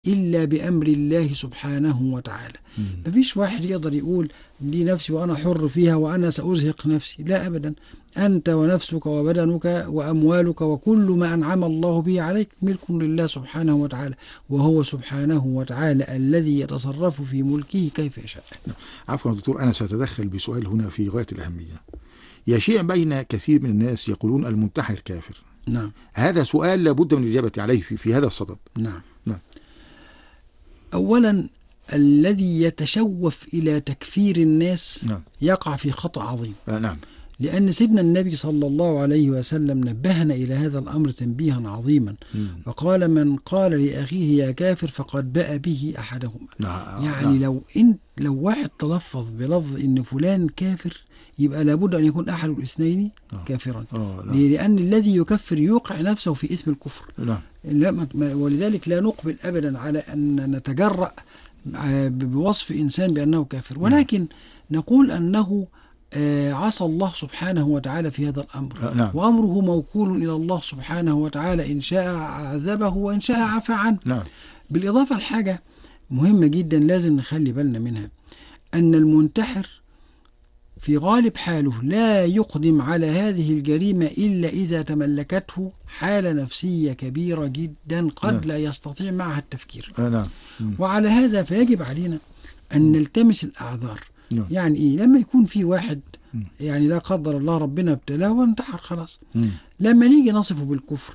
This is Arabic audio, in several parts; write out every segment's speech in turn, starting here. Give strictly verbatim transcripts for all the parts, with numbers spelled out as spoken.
إلا بأمر الله سبحانه وتعالى. مفيش واحد يقدر يقول دي نفسي وأنا حر فيها وأنا سأزهق نفسي، لا أبدا. أنت ونفسك وبدنك وأموالك وكل ما أنعم الله به عليك ملك لله سبحانه وتعالى، وهو سبحانه وتعالى الذي يتصرف في ملكه كيف يشاء. عفوا دكتور، أنا سأتدخل بسؤال هنا في غاية الأهمية. يشيع بين كثير من الناس يقولون المنتحر كافر. نعم. هذا سؤال لابد من الإجابة عليه في, في هذا الصدد. نعم. نعم. أولا الذي يتشوف إلى تكفير الناس نعم. يقع في خطأ عظيم. آه نعم. لأن سيدنا النبي صلى الله عليه وسلم نبهنا إلى هذا الأمر تنبيها عظيما، وقال من قال لأخيه يا كافر فقد باء به أحدهما. نعم. يعني نعم. لو إن لو واحد تلفظ بلفظ إن فلان كافر يبقى لابد أن يكون أحد الاثنين كافرا. آه. نعم. لأن الذي يكفر يوقع نفسه في اسم الكفر. نعم. ولذلك لا نقبل أبدا على أن نتجرأ بوصف إنسان بأنه كافر، ولكن نقول أنه عصى الله سبحانه وتعالى في هذا الأمر. نعم. وأمره موكول إلى الله سبحانه وتعالى، إن شاء عذبه وإن شاء عفى عنه. نعم. بالإضافة لحاجة مهمة جدا لازم نخلي بالنا منها، أن المنتحر في غالب حاله لا يقدم على هذه الجريمة إلا إذا تملكته حالة نفسية كبيرة جدا قد نعم. لا يستطيع معها التفكير. نعم. وعلى هذا فيجب علينا أن نلتمس الأعذار. نعم. يعني إيه؟ لما يكون في واحد يعني لا قدر الله ربنا ابتلاه وانتحر خلاص، لما نيجي نصفه بالكفر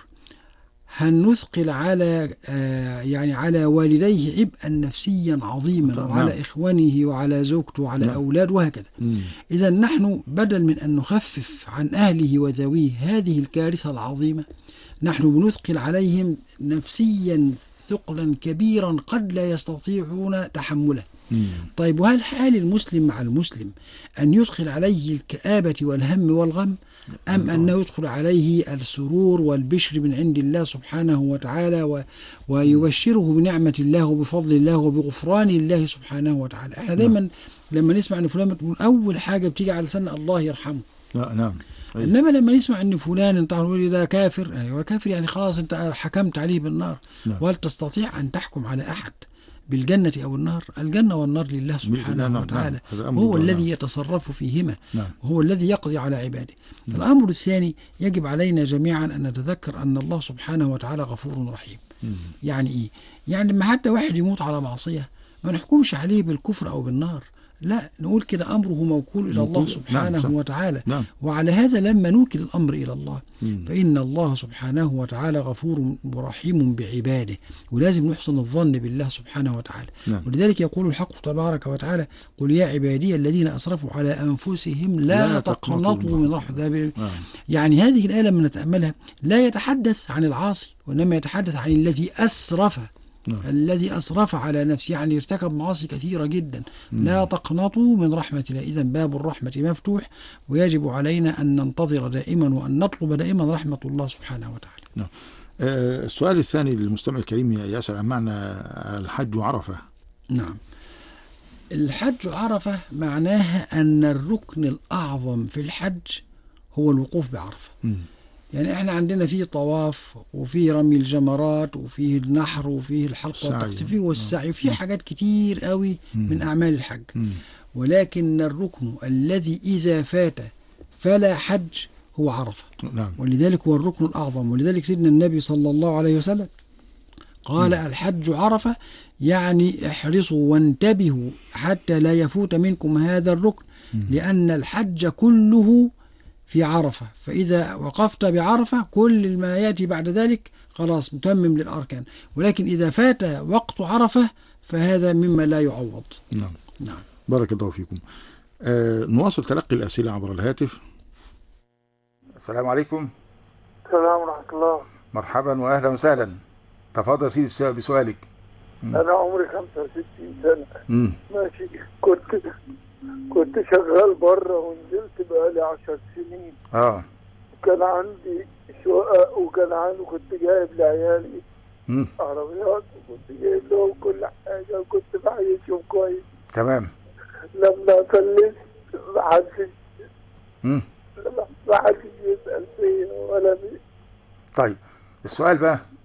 هنثقل على آه يعني على والديه عبئا نفسيا عظيما، نعم. وعلى إخوانه وعلى زوجته وعلى نعم. أولاده وهكذا. إذا نحن بدل من أن نخفف عن أهله وذويه هذه الكارثة العظيمة، نحن بنثقل عليهم نفسيا ثقلا كبيرا قد لا يستطيعون تحمله. مم. طيب، وهل حال المسلم مع المسلم أن يدخل عليه الكآبة والهم والغم، أم أنه يدخل عليه السرور والبشر من عند الله سبحانه وتعالى و... ويبشره بنعمة الله وبفضل الله وبغفران الله سبحانه وتعالى؟ احنا دايما لما نسمع أن فلان بتقول أول حاجة بتيجي على لسان الله يرحمه. نعم. إنما لما نسمع أن فلان انت تقول ده كافر، أيوة كافر، يعني خلاص انت حكمت عليه بالنار. نعم. وهل تستطيع أن تحكم على أحد بالجنة أو النار؟ الجنة والنار لله سبحانه نعم. وتعالى. نعم. هو الذي نعم. يتصرف فيهما. نعم. وهو الذي يقضي على عباده. نعم. الأمر الثاني، يجب علينا جميعا أن نتذكر أن الله سبحانه وتعالى غفور رحيم. مم. يعني إيه؟ يعني لما حتى واحد يموت على معصية ما نحكمش عليه بالكفر أو بالنار، لا، نقول كده أمره موكول إلى الله سبحانه نعم. وتعالى. نعم. وعلى هذا لما نوكل الأمر إلى الله مم. فإن الله سبحانه وتعالى غفور ورحيم بعباده، ولازم نحسن الظن بالله سبحانه وتعالى. نعم. ولذلك يقول الحق تبارك وتعالى: قل يا عبادي الذين أسرفوا على أنفسهم لا, لا تقنطوا من رحمة الله. نعم. يعني هذه الآية لما نتأملها لا يتحدث عن العاصي، وإنما يتحدث عن الذي أسرف. نعم. الذي أسرف على نفسه، يعني ارتكب معاصي كثيرة جدا. مم. لا تقنطوا من رحمة الله. إذا باب الرحمة مفتوح، ويجب علينا أن ننتظر دائما وأن نطلب دائما رحمة الله سبحانه وتعالى. نعم. آه السؤال الثاني للمستمع الكريم يسأل عن معنى الحج عرفة. نعم. الحج عرفة معناها أن الركن الأعظم في الحج هو الوقوف بعرفة. مم. يعني احنا عندنا فيه طواف وفيه رمي الجمرات وفيه النحر وفيه الحلق والتقصير والسعي وفيه حاجات كتير قوي من أعمال الحج. ولكن الركن الذي إذا فات فلا حج هو عرفة. نعم. ولذلك هو الركن الأعظم. ولذلك سيدنا النبي صلى الله عليه وسلم قال: م. الحج عرفة، يعني احرصوا وانتبهوا حتى لا يفوت منكم هذا الركن، م. لأن الحج كله في عرفة، فإذا وقفت بعرفة كل ما يأتي بعد ذلك خلاص متمم للأركان. ولكن إذا فات وقت عرفة فهذا مما لا يعوض. نعم. نعم. بارك الله فيكم. آه نواصل تلقي الأسئلة عبر الهاتف. السلام عليكم. السلام ورحمة الله. مرحبا وأهلا وسهلا. تفضل سيدي بسؤالك. أنا عمري خمسة وستين سنة. مم. ماشي. كنت كنت شغال بره ونزلت بقالي عشر سنين. اه وكان عندي شقق وكان عندي كنت جايب لعيالي مم. عربيات وكنت جايب لهم كل حاجة وكنت بعيشهم كويس. تمام. لما فلست محدش محدش يسأل فيا ولا بي. طيب السؤال بقى